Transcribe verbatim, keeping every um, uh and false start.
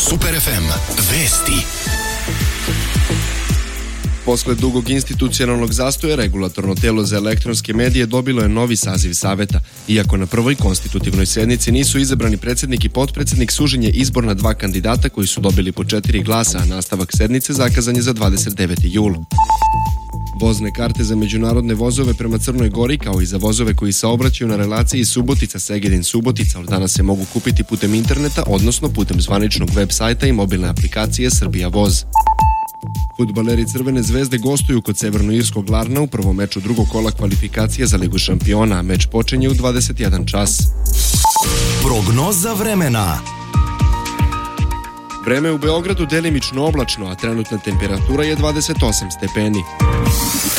Super ef em. Vesti. Posle dugog institucionalnog zastoja, regulatorno telo za elektronske medije dobilo je novi saziv saveta. Iako na prvoj konstitutivnoj sednici nisu izabrani predsjednik i potpredsjednik, sužen je izbor na dva kandidata koji su dobili po četiri glasa, a nastavak sednice zakazan je za dvadeset deveti jul. Vozne karte za međunarodne vozove prema Crnoj Gori, kao i za vozove koji saobraćaju na relaciji Subotica-Segedin-Subotica, od danas se mogu kupiti putem interneta, odnosno putem zvaničnog web sajta i mobilne aplikacije Srbija Voz. Fudbaleri Crvene zvezde gostuju kod severnoirskog Larna u prvom meču drugog kola kvalifikacije za Ligu šampiona. Meč počinje u dvadeset jedan čas. Prognoza vremena. Vreme u Beogradu delimično oblačno, a trenutna temperatura je dvadeset osam stepeni.